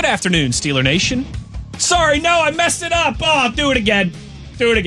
afternoon, Steeler Nation. Sorry, no, I messed it up. Oh, do it again. Hold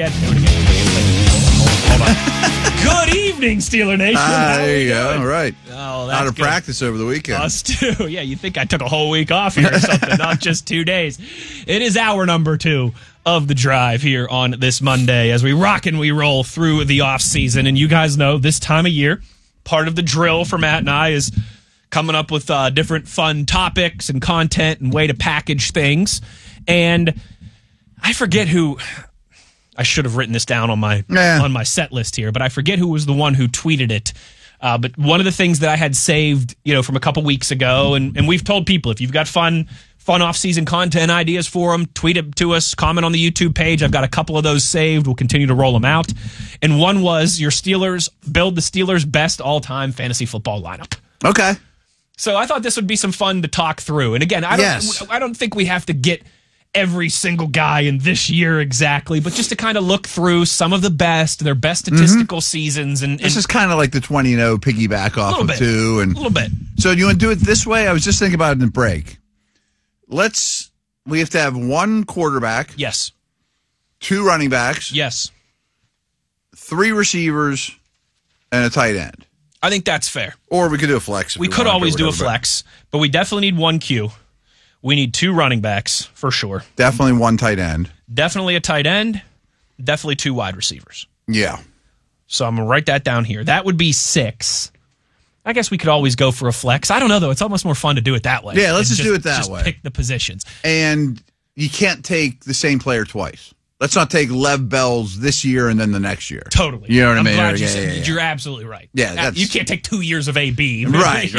on. Good evening, Steeler Nation. There you go. All right. Oh, that's out of good. practice over the weekend. Us too. Yeah, you think I took a whole week off here or something, not just 2 days. It is hour number 2 of the drive here on this Monday as we rock and we roll through the off season. And you guys know this time of year, part of the drill for Matt and I is coming up with different fun topics and content and way to package things. And I forget who. I should have written this down on my set list here, but I forget who was the one who tweeted it. But one of the things that I had saved, from a couple weeks ago, and we've told people, if you've got fun off-season content ideas for them, tweet it to us, comment on the YouTube page. I've got a couple of those saved. We'll continue to roll them out. And one was your Steelers, build the Steelers' best all-time fantasy football lineup. Okay. So I thought this would be some fun to talk through. And again, I don't think we have to get every single guy in this year exactly, but just to kind of look through some of the best, their best statistical seasons. And this is kind of like the 20-0 piggyback off of 2. And a little bit. So you want to do it this way? I was just thinking about it in the break. We have to have one quarterback. Yes. 2 running backs. Yes. 3 receivers and a tight end. I think that's fair. Or we could do a flex. We could always do a flex, but we definitely need 1 Q. We need 2 running backs for sure. Definitely 1 tight end. Definitely a tight end. Definitely 2 wide receivers. Yeah. So I'm going to write that down here. That would be 6. I guess we could always go for a flex. I don't know, though. It's almost more fun to do it that way. Yeah, let's just do it that way. Pick the positions. And you can't take the same player twice. Let's not take Lev Bells this year and then the next year. Totally. You know what I mean? I'm glad you said. You're absolutely right. Yeah, you can't take 2 years of AB. Right.